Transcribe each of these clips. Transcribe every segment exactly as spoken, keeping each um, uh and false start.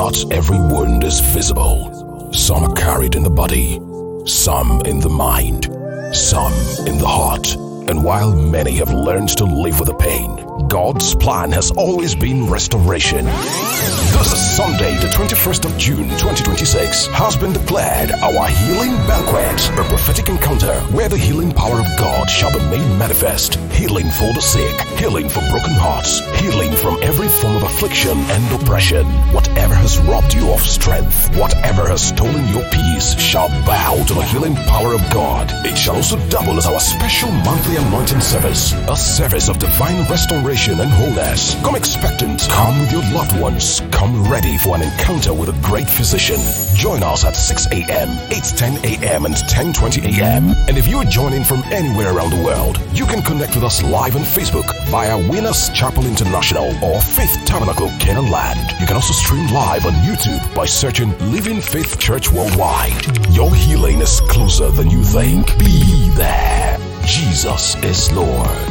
Not every wound is visible. Some are carried in the body, some in the mind, some in the heart. And while many have learned to live with the pain, God's plan has always been restoration. This Sunday, the twenty-first of June, twenty twenty-six, has been declared our healing banquet, a prophetic encounter where the healing power of God shall be made manifest. Healing for the sick, healing for broken hearts, healing from every form of affliction and oppression. Whatever has robbed you of strength, whatever has stolen your peace, shall bow to the healing power of God. It shall also double as our special monthly anointing service, a service of divine restoration and wholeness. Come expectant, come with your loved ones, come ready for an encounter with a great physician. Join us at six a.m., eight ten a.m. and ten twenty a.m. And if you are joining from anywhere around the world, you can connect with us live on Facebook via Winners Chapel International or Faith Tabernacle Canaan Land. You can also stream live on YouTube by searching Living Faith Church Worldwide. Your healing is closer than you think. Be there. Jesus is Lord.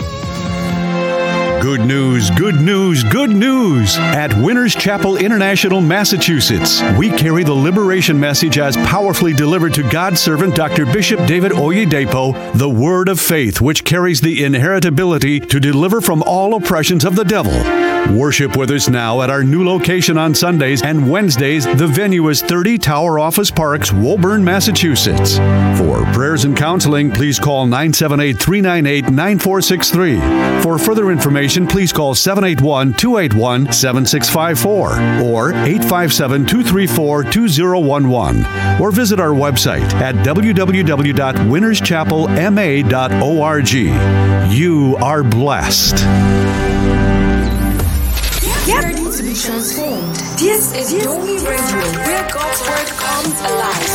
Good news, good news, good news. At Winners Chapel International, Massachusetts, we carry the liberation message as powerfully delivered to God's servant, Doctor Bishop David Oyedepo, the word of faith, which carries the inherent ability to deliver from all oppressions of the devil. Worship with us now at our new location on Sundays and Wednesdays. The venue is thirty Tower Office Parks, Woburn, Massachusetts. For prayers and counseling, please call nine seven eight, three nine eight, nine four six three. For further information, please call seven eight one, two eight one, seven six five four or eight five seven, two three four, two zero one one, or visit our website at w w w dot winners chapel m a dot org. You are blessed. Get ready to be transformed. This is Domi Radio, where God's word comes alive.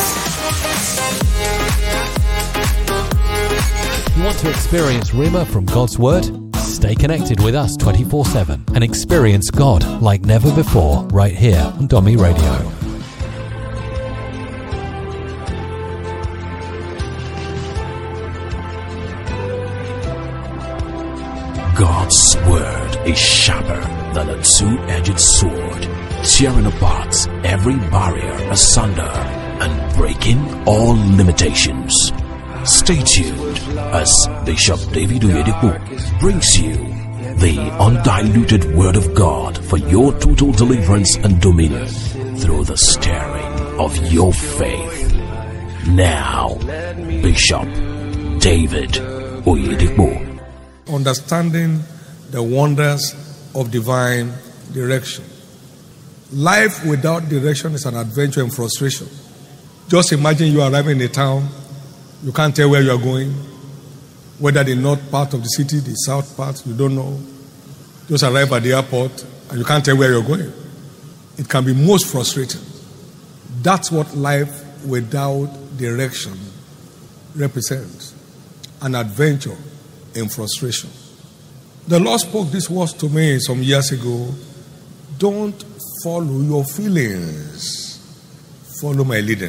You want to experience Rhema from God's word? Stay connected with us twenty-four seven and experience God like never before right here on Domi Radio. God's word is sharper than a two-edged sword, tearing apart every barrier asunder and breaking all limitations. Stay tuned as Bishop David Oyedepo brings you the undiluted word of God for your total deliverance and dominion through the stirring of your faith. Now, Bishop David Oyedepo. Understanding the wonders of divine direction. Life without direction is an adventure and frustration. Just imagine you arriving in a town, you can't tell where you are going, whether the north part of the city, the south part, you don't know. Just arrive at the airport and you can't tell where you're going. It can be most frustrating. That's what life without direction represents. An adventure in frustration. The Lord spoke these words to me some years ago. Don't follow your feelings. Follow my leading.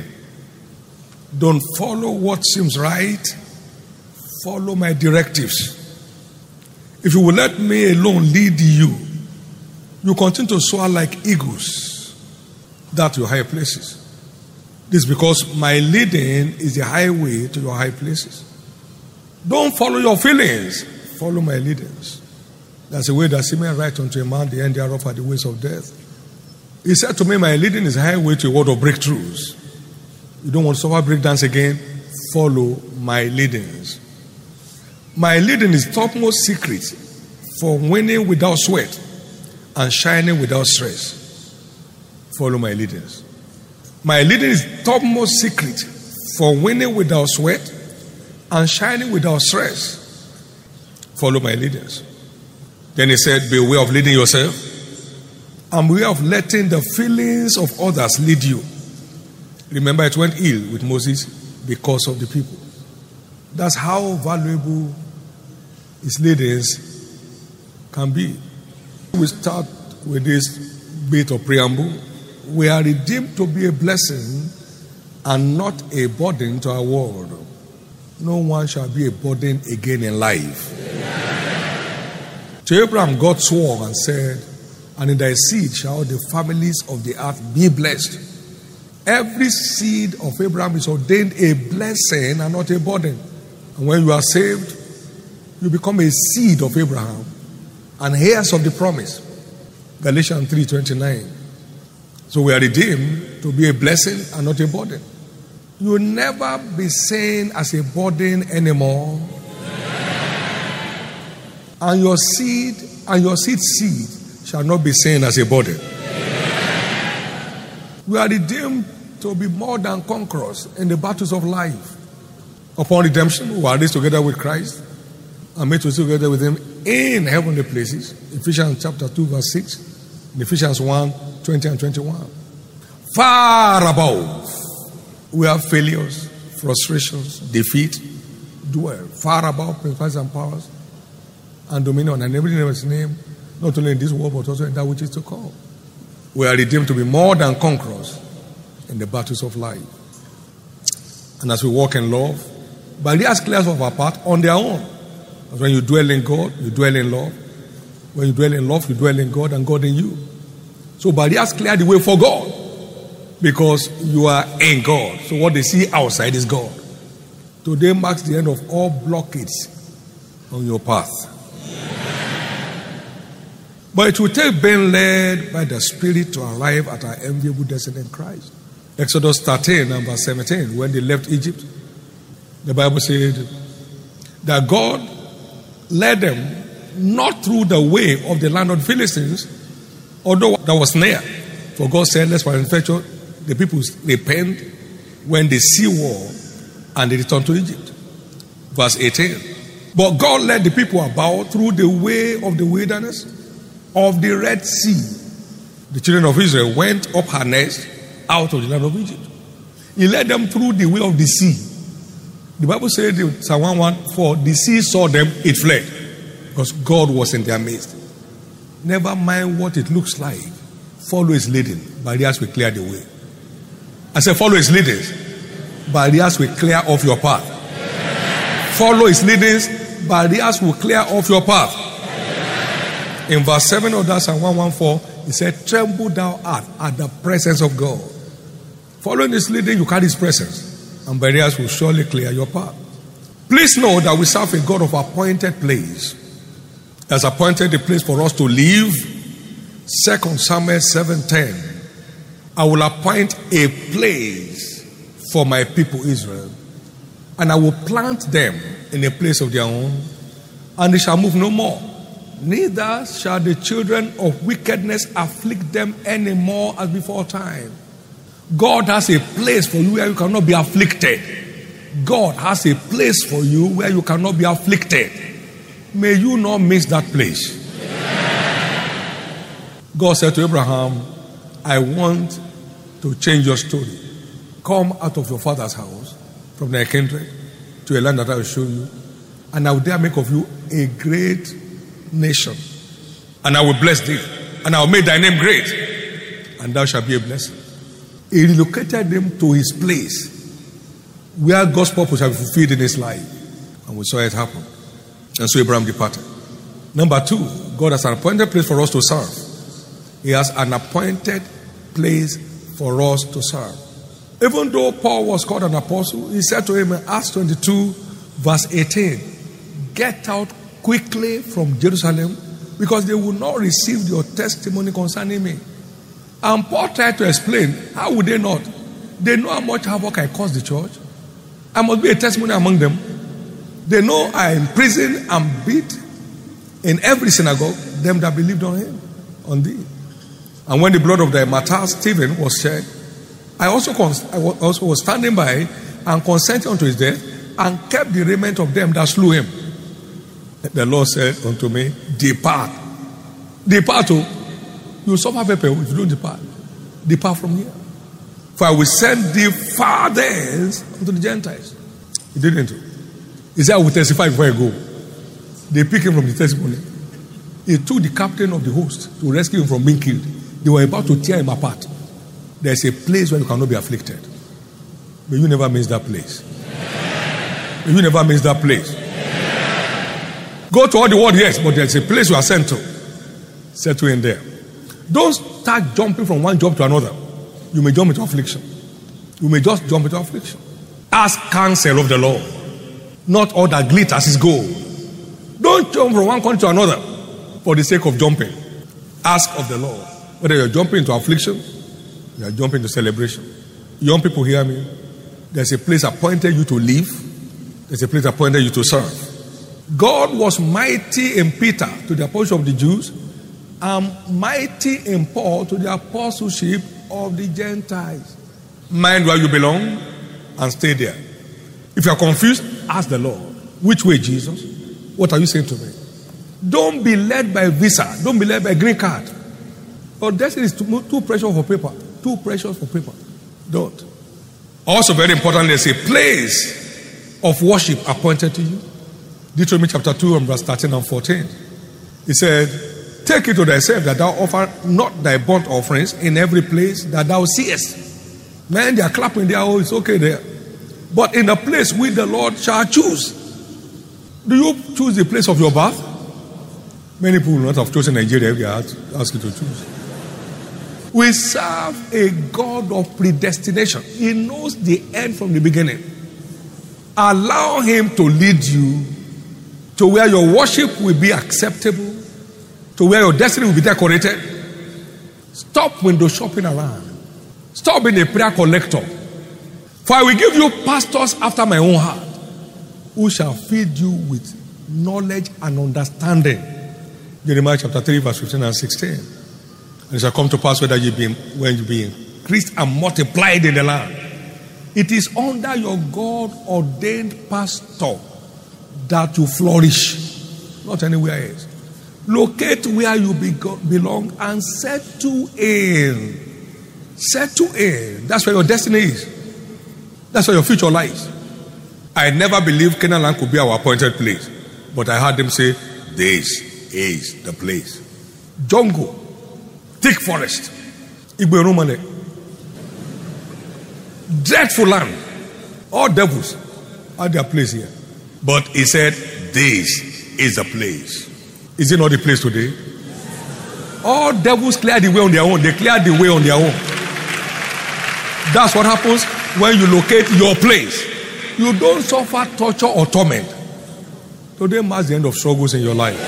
Don't follow what seems right. Follow my directives. If you will let me alone lead you, you continue to soar like eagles. That's your high places. This is because my leading is the highway to your high places. Don't follow your feelings. Follow my leadings. That's the way that seemeth right unto a man, the end thereof are the ways of death. He said to me, my leading is a highway to a world of breakthroughs. You don't want to suffer breakdowns again? Follow my leadings. My leading is topmost secret for winning without sweat and shining without stress. Follow my leadings. My leading is topmost secret for winning without sweat and shining without stress. Follow my leaders. Then he said, be aware of leading yourself and beware of letting the feelings of others lead you. Remember, it went ill with Moses because of the people. That's how valuable his leadings can be. We start with this bit of preamble. We are redeemed to be a blessing and not a burden to our world. No one shall be a burden again in life. Amen. To Abraham, God swore and said, and in thy seed shall the families of the earth be blessed. Every seed of Abraham is ordained a blessing and not a burden. And when you are saved, you become a seed of Abraham and heirs of the promise. Galatians three twenty-nine. So we are redeemed to be a blessing and not a burden. You will never be seen as a burden anymore. And your seed and your seed seed shall not be seen as a burden. We are redeemed to be more than conquerors in the battles of life. Upon redemption, we are raised together with Christ and made to sit together with him in heavenly places. Ephesians chapter two verse six. And Ephesians one twenty and twenty-one. Far above, we have failures, frustrations, defeat, dwell. Far above principalities and powers and dominion and everything in his name, not only in this world but also in that which is to come. We are redeemed to be more than conquerors in the battles of life. And as we walk in love, barriers clear off our path on their own. Because when you dwell in God, you dwell in love. When you dwell in love, you dwell in God and God in you. So barriers clear the way for God because you are in God. So what they see outside is God. Today marks the end of all blockades on your path. But it will take being led by the Spirit to arrive at our enviable destiny in Christ. Exodus thirteen and verse seventeen, when they left Egypt, the Bible said that God led them not through the way of the land of the Philistines, although that was near. For God said, let's manufacture the people repent when they see war and they return to Egypt. Verse eighteen. But God led the people about through the way of the wilderness of the Red Sea. The children of Israel went up harnessed out of the land of Egypt. He led them through the way of the sea. The Bible said in Psalm one fourteen, the sea saw them, it fled. Because God was in their midst. Never mind what it looks like. Follow his leading. Barriers will clear the way. I said follow his leadings. Barriers will clear off your path. Follow his leadings. Barriers will clear off your path. In verse seven of that Psalm one fourteen, he said, tremble thou art at the presence of God. Following his leading, you carry his presence. And barriers will surely clear your path. Please know that we serve a God of appointed place. He has appointed a place for us to live. Second Samuel seven ten. I will appoint a place for my people Israel, and I will plant them in a place of their own, and they shall move no more. Neither shall the children of wickedness afflict them any more as before time. God has a place for you where you cannot be afflicted. God has a place for you where you cannot be afflicted. May you not miss that place. God said to Abraham, I want to change your story. Come out of your father's house, from thy kindred, to a land that I will show you, and I will there make of you a great nation. And I will bless thee, and I will make thy name great, and thou shalt be a blessing. He relocated them to his place where God's purpose shall be fulfilled in his life. And we saw it happen. And so Abraham departed. Number two, God has an appointed place for us to serve. He has an appointed place for us to serve. Even though Paul was called an apostle, he said to him in Acts twenty-two, verse eighteen, get out quickly from Jerusalem, because they will not receive your testimony concerning me. And Paul tried to explain, how would they not? They know how much havoc I caused the church. I must be a testimony among them. They know I imprisoned and beat in every synagogue them that believed on him, on thee. And when the blood of the martyr Stephen was shed, I also, cons- I also was standing by and consented unto his death, and kept the raiment of them that slew him. The Lord said unto me, depart. Depart, oh. You will suffer pepper if you don't depart. Depart from here. For I will send thee fathers unto the Gentiles. He didn't. He said, I will testify before I go. They picked him from the testimony. He took the captain of the host to rescue him from being killed. They were about to tear him apart. There's a place where you cannot be afflicted. But you never miss that place. But you never miss that place. Go to all the world, yes, but there's a place you are sent to. Settle in there. Don't start jumping from one job to another. You may jump into affliction. You may just jump into affliction. Ask counsel of the Lord. Not all that glitters is gold. Don't jump from one country to another for the sake of jumping. Ask of the Lord. Whether you're jumping into affliction, you're jumping into celebration. Young people, hear me. There's a place appointed you to live. There's a place appointed you to serve. God was mighty in Peter to the apostle of the Jews, and mighty in Paul to the apostleship of the Gentiles. Mind where you belong and stay there. If you are confused, ask the Lord. Which way, Jesus? What are you saying to me? Don't be led by visa. Don't be led by green card. Your destiny is too, too precious for paper. Too precious for paper. Don't. Also very important, there's a place of worship appointed to you. Deuteronomy chapter two and verse thirteen and fourteen. He said, take it to thyself that thou offer not thy burnt offerings in every place that thou seest. Man, they are clapping there, oh, it's okay there. But in the place which the Lord shall choose. Do you choose the place of your birth? Many people will not have chosen Nigeria if they ask you to choose. We serve a God of predestination. He knows the end from the beginning. Allow him to lead you to where your worship will be acceptable, to where your destiny will be decorated. Stop window shopping around. Stop being a prayer collector. For I will give you pastors after my own heart, who shall feed you with knowledge and understanding. Jeremiah chapter three, verse fifteen and sixteen. And it shall come to pass whether you be when you be increased and multiplied in the land. It is under your God ordained pastor that you flourish, not anywhere else. Locate where you be belong and settle in. Settle in. That's where your destiny is. That's where your future lies. I never believed Canaan land could be our appointed place, but I heard them say, this is the place. Jungle, thick forest, Igbo Romane, dreadful land, all devils had their place here. But he said, this is the place. Is it not the place today? All devils clear the way on their own. They clear the way on their own. That's what happens when you locate your place. You don't suffer torture or torment. Today marks the end of struggles in your life.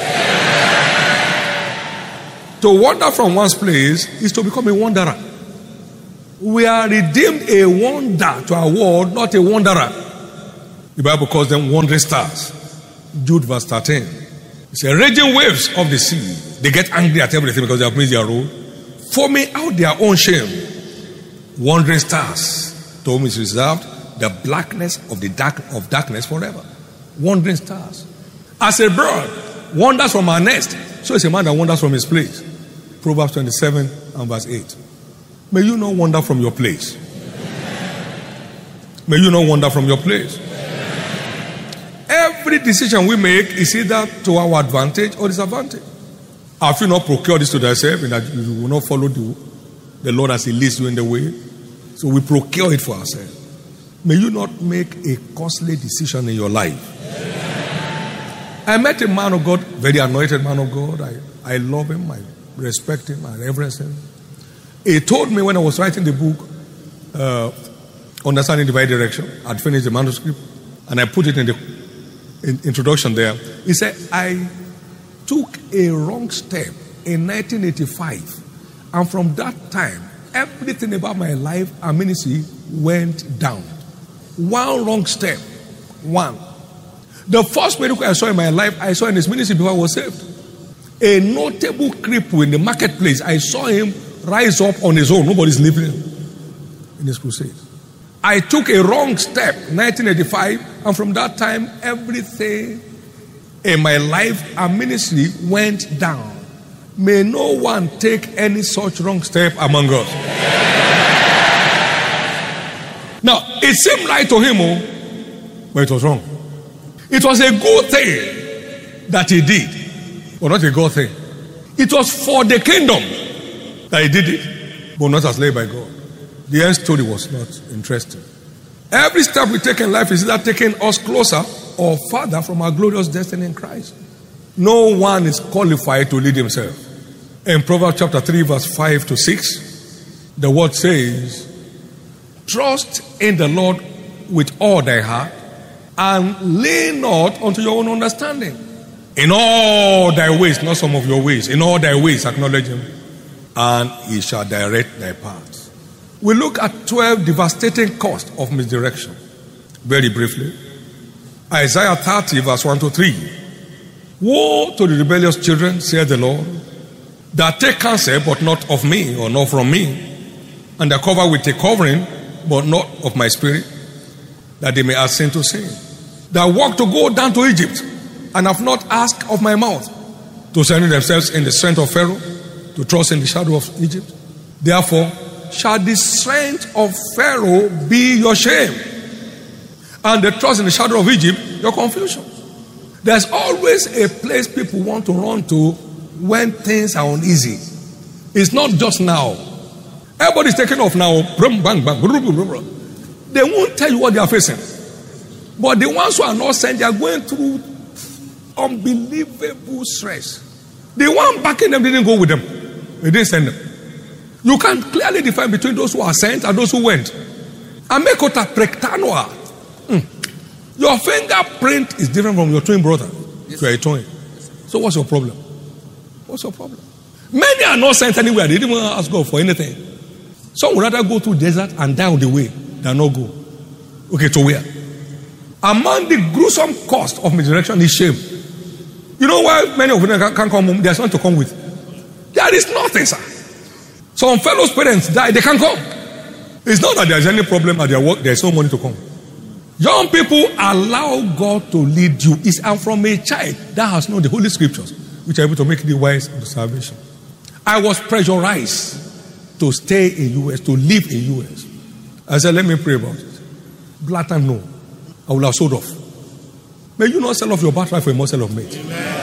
To wander from one's place is to become a wanderer. We are redeemed a wonder to our world, not a wanderer. The Bible calls them wandering stars. Jude verse thirteen. It's a raging waves of the sea. They get angry at everything because they have missed their road, foaming out their own shame. Wandering stars, to whom is reserved the blackness of the dark of darkness forever. Wandering stars. As a bird wanders from her nest, so is a man that wanders from his place. Proverbs twenty-seven and verse eight. May you not wander from your place. May you not wander from your place. Every decision we make is either to our advantage or disadvantage. Have you not procured this to thyself in that you will not follow the, the Lord as he leads you in the way? So we procure it for ourselves. May you not make a costly decision in your life. I met a man of God, very anointed man of God. I, I love him, I respect him, I reverence him. He told me when I was writing the book, uh, Understanding Divine Direction, I'd finished the manuscript, and I put it in the in introduction there. He said, I took a wrong step in nineteen eighty-five, and from that time, everything about my life and ministry went down. One wrong step. One. The first miracle I saw in my life, I saw in his ministry before I was saved. A notable cripple in the marketplace, I saw him rise up on his own. Nobody's leaving him in his crusade. I took a wrong step, nineteen eighty-five, and from that time, everything in my life and ministry went down. May no one take any such wrong step among us. Now, it seemed right to him, oh, but it was wrong. It was a good thing that he did, but not a good thing. It was for the kingdom that he did it, but not as led by God. The end story was not interesting. Every step we take in life is either taking us closer or farther from our glorious destiny in Christ. No one is qualified to lead himself. In Proverbs chapter three, verse five to six, the word says, trust in the Lord with all thy heart, and lean not unto your own understanding. In all thy ways, not some of your ways, in all thy ways acknowledge him, and he shall direct thy paths. We look at twelve devastating costs of misdirection. Very briefly. Isaiah thirty, verse one to three. Woe to the rebellious children, saith the Lord, that take counsel, but not of me, or not from me, and are covered with a covering, but not of my spirit, that they may add sin to sin. That walk to go down to Egypt, and have not asked of my mouth, to surrender themselves in the strength of Pharaoh, to trust in the shadow of Egypt. Therefore, shall the strength of Pharaoh be your shame, and the trust in the shadow of Egypt your confusion. There's always a place people want to run to when things are uneasy. It's not just now. Everybody's taking off now. Bang, bang, bang. They won't tell you what they are facing. But the ones who are not sent, they are going through unbelievable stress. The one backing them didn't go with them. They didn't send them. You can clearly define between those who are sent and those who went. Amekota prektanoa. Mm. Your fingerprint is different from your twin brother. Yes. You are a twin. So what's your problem? What's your problem? Many are not sent anywhere. They didn't even ask God for anything. Some would rather go through desert and die on the way than not go. Okay, to where? Among the gruesome cost of misdirection is shame. You know why many of them can't come home? There's nothing to come with. There is nothing, sir. Some fellows' parents die, they can't come. It's not that there's any problem at their work, there's no money to come. Young people, allow God to lead you. It's and from a child that has known the Holy Scriptures, which are able to make the wise of the salvation. I was pressurized to stay in U S, to live in U S. I said, let me pray about it. Blatant no. I will have sold off. May you not sell off your birthright for a morsel of meat.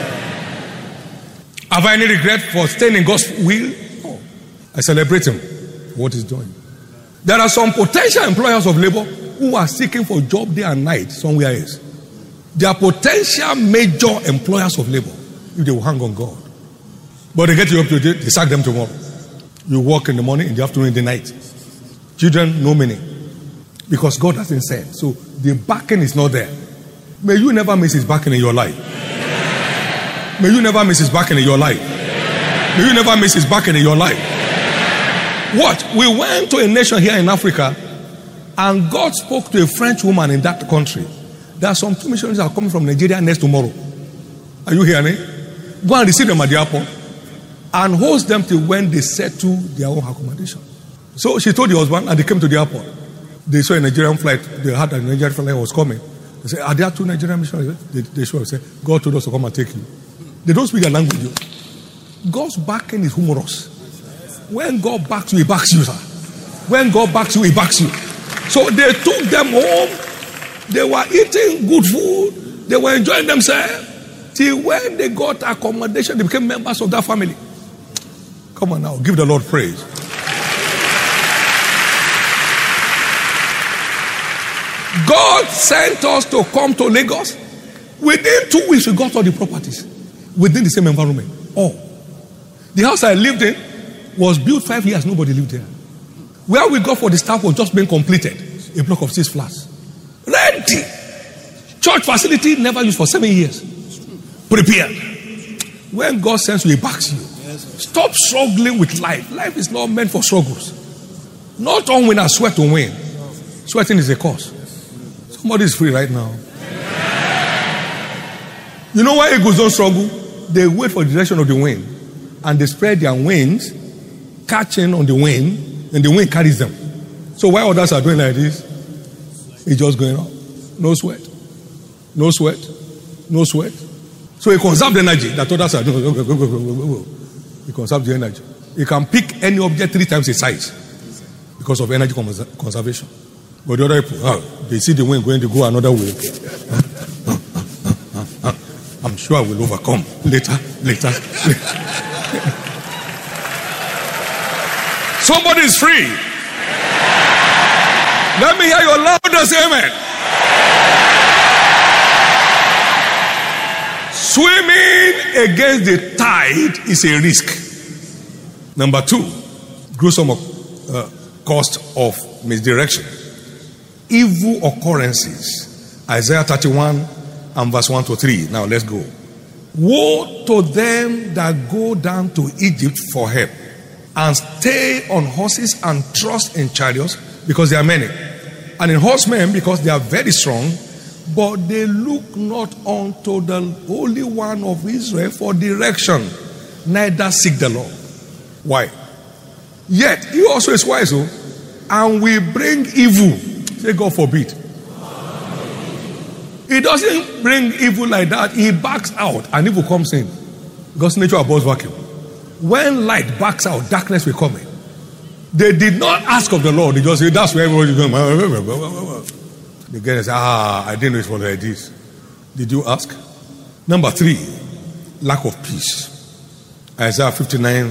Have I any regret for staying in God's will? No. I celebrate him for what he's doing. There are some potential employers of labor who are seeking for job day and night somewhere else. They are potential major employers of labor if they will hang on God. But they get you up today, they sack them tomorrow. You work in the morning, in the afternoon, in the night. Children, no meaning. Because God hasn't said. So the backing is not there. May you never miss his backing in your life. May you never miss his backing in your life. May you never miss his backing in your life. What? We went to a nation here in Africa, and God spoke to a French woman in that country. There are some two missionaries that are coming from Nigeria next tomorrow. Are you hearing me? Go and receive them at the airport and host them till when they settle their own accommodation. So she told the husband, and they came to the airport. They saw a Nigerian flight. They heard that a Nigerian flight was coming. They said, are there two Nigerian missionaries? They, they show. They said, God told us to come and take you. They don't speak their language. God's backing is humorous. When God backs you, he backs you, sir. When God backs you, he backs you. So they took them home. They were eating good food. They were enjoying themselves. Till when they got accommodation, they became members of that family. Come on now, give the Lord praise. God sent us to come to Lagos. Within two weeks, we got all the properties within the same environment. All. The house I lived in was built five years. Nobody lived there. Where we got for the staff was just being completed. A block of six flats. Ready. Church facility never used for seven years. Prepared. When God sends you, he backs you. Stop struggling with life. Life is not meant for struggles. Not all winners sweat to win. Sweating is a cause. Somebody is free right now. You know why eagles don't struggle? They wait for the direction of the wind, and they spread their wings, catching on the wind, and the wind carries them. So while others are doing like this, it's just going up. No sweat. No sweat. No sweat. So he conserves the energy that others are doing. He conserves the energy. He can pick any object three times its size because of energy conservation. But the other people, oh, they see the wind going to go another way. I'm sure I will overcome later, later. Somebody is free. Let me hear your loudest amen. Swimming against the tide is a risk. Number two, gruesome uh, cost of misdirection. Evil occurrences. Isaiah thirty-one and verse one to three. Now let's go. Woe to them that go down to Egypt for help, and stay on horses and trust in chariots, because they are many, and in horsemen, because they are very strong, but they look not unto the Holy One of Israel for direction, neither seek the Lord. Why? Yet he also is wise, oh, and we bring evil. Say, God forbid. He doesn't bring evil like that. He backs out and evil comes in. Because nature abhors vacuum. When light backs out, darkness will come in. They did not ask of the Lord. They just say, that's where everybody is going. The guy says, ah, I didn't know it was like this. Did you ask? Number three, lack of peace. Isaiah fifty-nine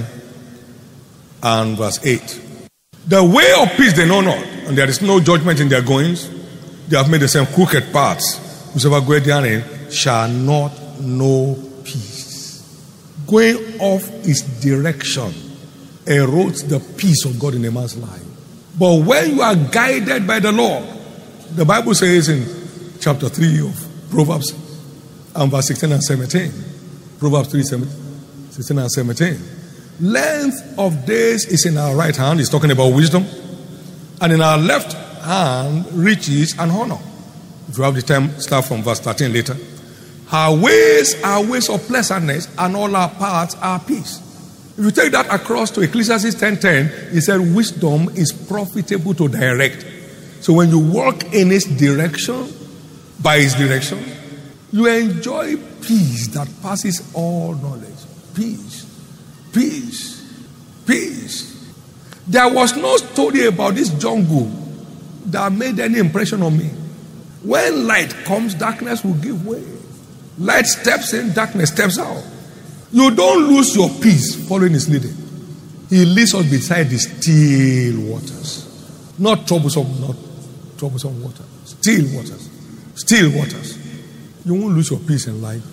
and verse eight. The way of peace they know not, and there is no judgment in their goings. They have made the same crooked paths. Whosoever goeth therein shall not know peace. Going off his direction erodes the peace of God in a man's life. But when you are guided by the Lord, the Bible says in chapter three of Proverbs and verse sixteen and seventeen, Proverbs three, sixteen and seventeen, length of days is in our right hand. He's talking about wisdom. And in our left hand, riches and honor. If you have the time, start from verse thirteen later. Her ways are ways of pleasantness, and all our paths are peace. If you take that across to Ecclesiastes ten ten, he said wisdom is profitable to direct. So when you walk in his direction, by his direction, you enjoy peace that passes all knowledge. Peace. Peace. Peace. There was no story about this jungle that made any impression on me. When light comes, darkness will give way. Light steps in, darkness steps out. You don't lose your peace following his leading. He leads us beside the still waters. Not troublesome, not troublesome water. Still waters. Still waters. You won't lose your peace in life.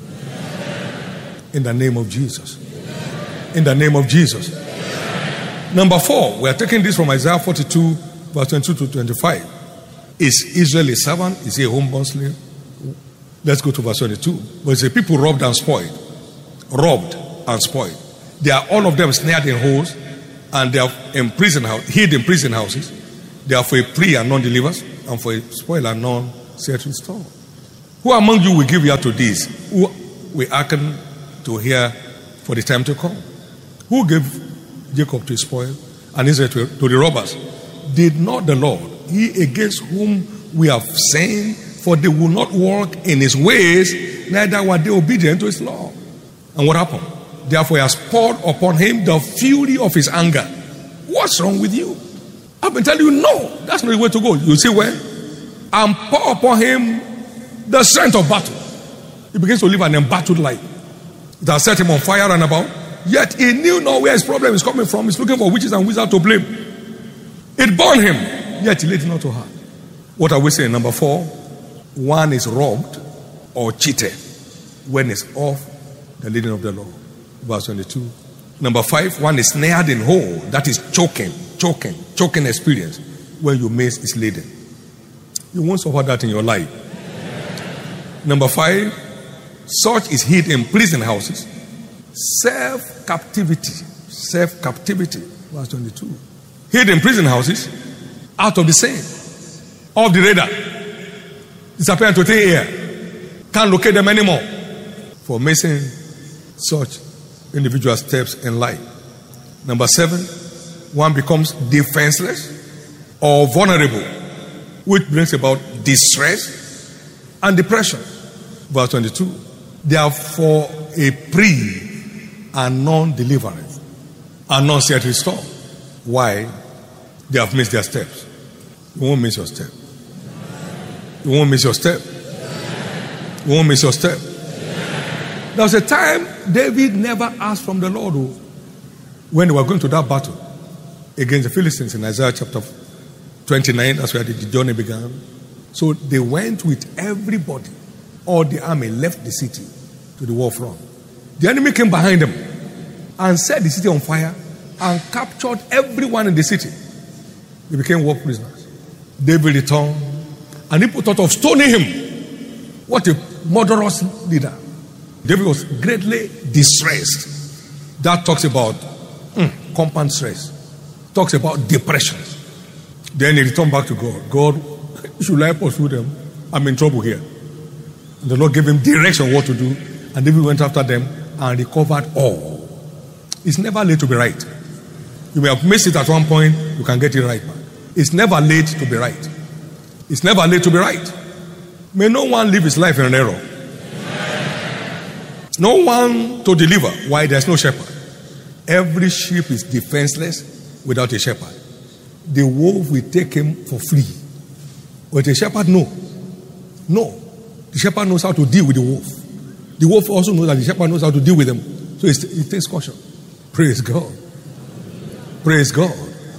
In the name of Jesus. In the name of Jesus. Number four, we are taking this from Isaiah forty-two, verse twenty-two to twenty-five. Is Israel a servant? Is he a homeborn slave? Let's go to verse twenty-two. But it's a people robbed and spoiled. Robbed and spoiled. They are all of them snared in holes, and they are in prison house, hid in prison houses. They are for a prey and none delivers, and for a spoil and none set restore. Who among you will give ear to this? Who will hearken to hear for the time to come? Who gave Jacob to spoil and Israel to, to the robbers? Did not the Lord, he against whom we have sinned, for they will not walk in his ways, neither were they obedient to his law. And what happened? Therefore he has poured upon him the fury of his anger. What's wrong with you? I've been telling you, no, that's not the way to go. You see where? And pour upon him the strength of battle. He begins to live an embattled life. It has set him on fire and about. Yet he knew not where his problem is coming from. He's looking for witches and wizards to blame. It burned him, yet he laid it not to heart. What are we saying? Number four, one is robbed or cheated when it's off the leading of the Lord. Verse twenty-two. Number five, one is snared in hole. That is choking, choking, choking experience when you miss his leading. You won't suffer that in your life. Number five, such is hid in prison houses. Self-captivity. Self-captivity. Verse twenty-two. Hid in prison houses, out of the same, off the radar, disappearing to thin air. Can't locate them anymore for missing such individual steps in life. Number seven, one becomes defenseless or vulnerable, which brings about distress and depression. Verse twenty-two. They are for a prey and non-deliverance and non-set restore. Why? They have missed their steps. You won't miss your step. You won't miss your step. You won't miss your step. There was a time David never asked from the Lord who, when they were going to that battle against the Philistines in Isaiah chapter twenty-nine. That's where the journey began. So they went with everybody. All the army left the city to the war front. The enemy came behind them and set the city on fire and captured everyone in the city. They became war prisoners. David returned, and people thought of stoning him. What a murderous leader. David was greatly distressed. That talks about mm, compound stress. Talks about depression. Then he returned back to God. God, should I pursue them? I'm in trouble here. And the Lord gave him direction what to do. And David went after them and recovered all. It's never late to be right. You may have missed it at one point, you can get it right back. It's never late to be right. It's never late to be right. May no one live his life in an error. No one to deliver why there's no shepherd. Every sheep is defenseless without a shepherd. The wolf will take him for free. But the shepherd, no. No. The shepherd knows how to deal with the wolf. The wolf also knows that the shepherd knows how to deal with them. So it takes caution. Praise God. Praise God.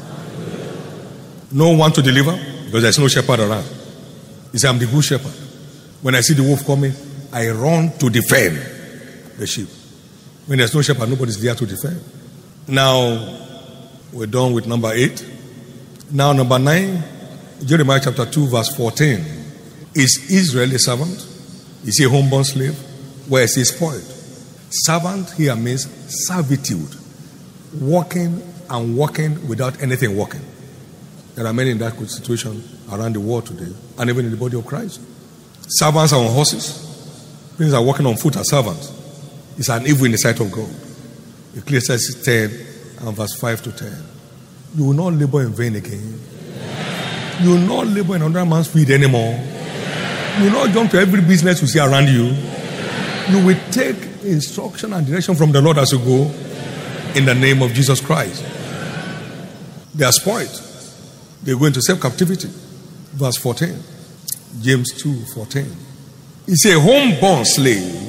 No one to deliver because there's no shepherd around. He said, I'm the good shepherd. When I see the wolf coming, I run to defend the sheep. When there's no shepherd, nobody's there to defend. Now, we're done with number eight. Now, number nine, Jeremiah chapter two, verse fourteen. Is Israel a servant? Is he a homeborn slave? Where is he spoiled? Servant here means servitude. Working and working without anything working. There are many in that situation around the world today, and even in the body of Christ. Servants are on horses. Things are walking on foot as servants. It's an evil in the sight of God. Ecclesiastes ten and verse five to ten. You will not labor in vain again. You will not labor in another man's field anymore. You will not jump to every business you see around you. You will take instruction and direction from the Lord as you go in the name of Jesus Christ. They are spoiled. They go into self-captivity. Verse fourteen. James two fourteen. It's a homeborn slave.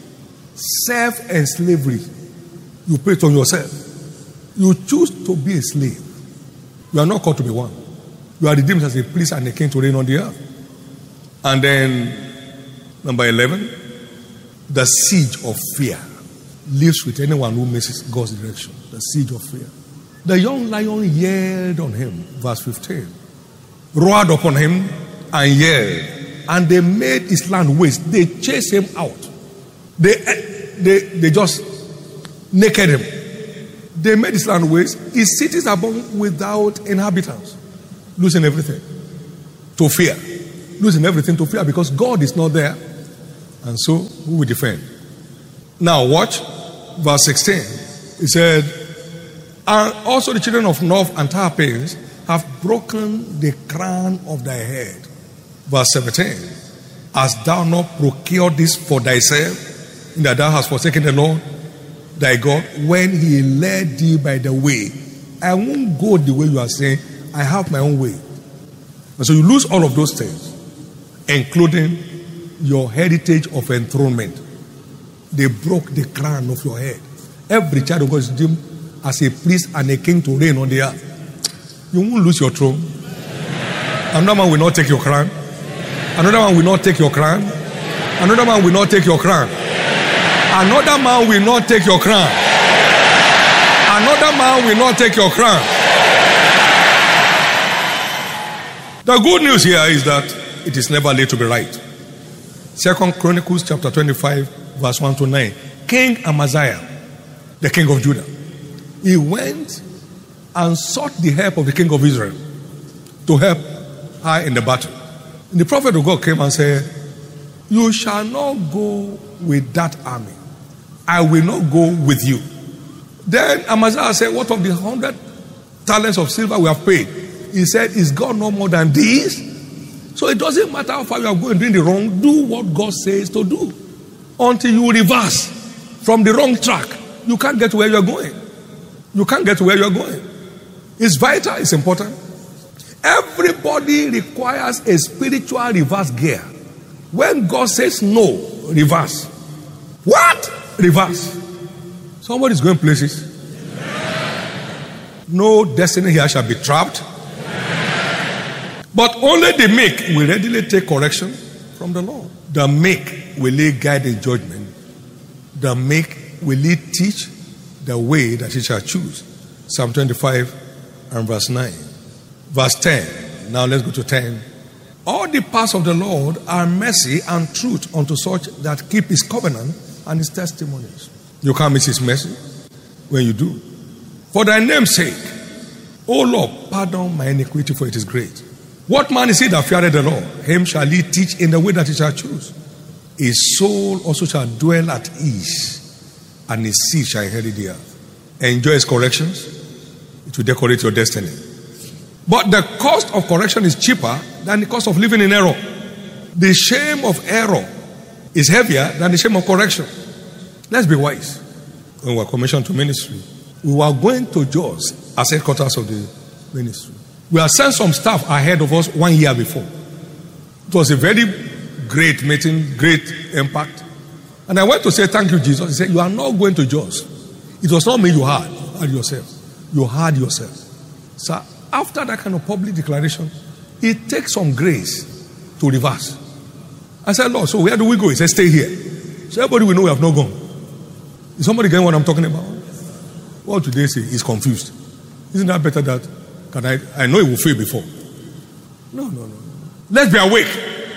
Serve and slavery. You pay it on yourself. You choose to be a slave. You are not called to be one. You are redeemed as a priest and a king to reign on the earth. And then, number eleven, the siege of fear lives with anyone who misses God's direction. The siege of fear. The young lion yelled on him, verse fifteen, roared upon him and yelled, and they made his land waste. They chased him out. They, they, they just naked him. They made his land waste. His cities are born without inhabitants, losing everything to fear. Losing everything to fear because God is not there. And so, who will defend? Now, watch verse sixteen. He said, and also the children of North and Tarpaeans have broken the crown of thy head. Verse seventeen. Hast thou not procured this for thyself, in that thou hast forsaken the Lord thy God, when he led thee by the way? I won't go the way you are saying. I have my own way. And so you lose all of those things, including your heritage of enthronement. They broke the crown of your head. Every child of God is redeemed as a priest and a king to reign on the earth. You won't lose your throne. Another man will not take your crown. Another man will not take your crown. Another man will not take your crown. Another man will not take your crown. Another man will not take your crown. The good news here is that it is never late to be right. Second Chronicles chapter twenty-five, verse one to nine. King Amaziah, the king of Judah, he went and sought the help of the king of Israel to help her in the battle. And the prophet of God came and said, you shall not go with that army. I will not go with you. Then Amaziah said, what of the hundred talents of silver we have paid? He said, is God no more than this? So it doesn't matter how far you are going doing the wrong. Do what God says to do. Until you reverse from the wrong track, you can't get to where you are going. You can't get to where you are going. It's vital, it's important. Everybody requires a spiritual reverse gear. When God says no, reverse. What? Reverse. Somebody's going places. No destiny here shall be trapped. But only the meek will readily take correction from the Lord. The meek will lay guide in judgment. The meek will lead teach the way that he shall choose. Psalm twenty-five and verse nine. Verse ten. Now let's go to ten. All the paths of the Lord are mercy and truth unto such that keep his covenant and his testimonies. You can't miss his mercy when you do. For thy name's sake, O Lord, pardon my iniquity, for it is great. What man is he that feareth the Lord? Him shall he teach in the way that he shall choose. His soul also shall dwell at ease, and his seed shall inherit the earth. Enjoy his corrections, it will decorate your destiny. But the cost of correction is cheaper than the cost of living in error. The shame of error is heavier than the shame of correction. Let's be wise. When we were commissioned to ministry, we were going to Jos as headquarters of the ministry. We had sent some staff ahead of us one year before. It was a very great meeting, great impact. And I went to say, thank you, Jesus. He said, you are not going to Jos. It was not me you had. You had yourself. You had yourself. So after that kind of public declaration, it takes some grace to reverse. I said, Lord, so where do we go? He said, stay here. So everybody will know we have not gone. Is somebody getting what I'm talking about? What did they say? He's confused. Isn't that better that can I I know it will fail before? No, no, no. Let's be awake.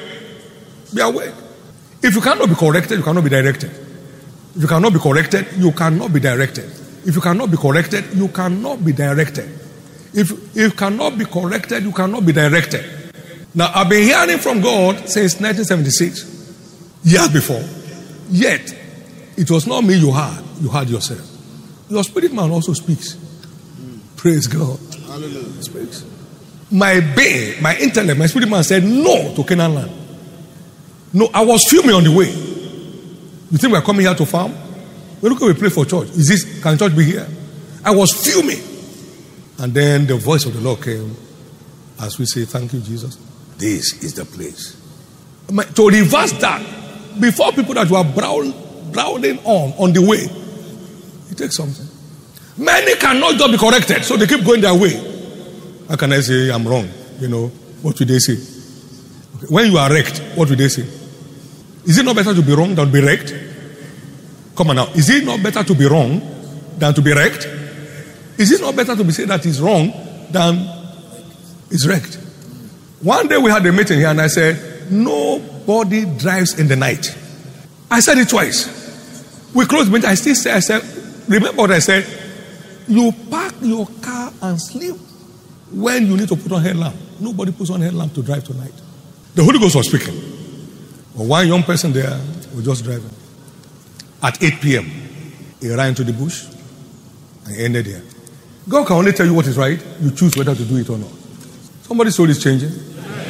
Be awake. If you cannot be corrected, you cannot be directed. If you cannot be corrected, you cannot be directed. If you cannot be corrected, you cannot be directed. If, if you cannot be corrected, you cannot be directed. Now, I've been hearing from God since nineteen seventy-six, years before. Yet, it was not me you had, you had yourself. Your spirit man also speaks. Mm. Praise God. Hallelujah. He speaks. My being, my intellect, my spirit man said no to Canaan land. No, I was fuming on the way. You think we're coming here to farm? We're not going to pray for church. Is this, can church be here? I was fuming. And then the voice of the Lord came as we say, thank you, Jesus. This is the place. To reverse that, before people that were browning on, on the way, it takes something. Many cannot just be corrected, so they keep going their way. How can I say I'm wrong? You know, what would they say? Okay. When you are wrecked, what would they say? Is it not better to be wrong than to be wrecked? Come on now. Is it not better to be wrong than to be wrecked? Is it not better to be said that it's wrong than it's wrecked? One day we had a meeting here and I said, nobody drives in the night. I said it twice. We closed the meeting. I still said, I said, remember what I said? You park your car and sleep when you need to put on headlamp. Nobody puts on headlamp to drive tonight. The Holy Ghost was speaking. But one young person there was just driving. At eight p.m., he ran into the bush and he ended there. God can only tell you what is right. You choose whether to do it or not. Somebody's soul is changing.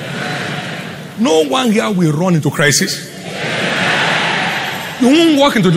No one here will run into crisis. You won't walk into the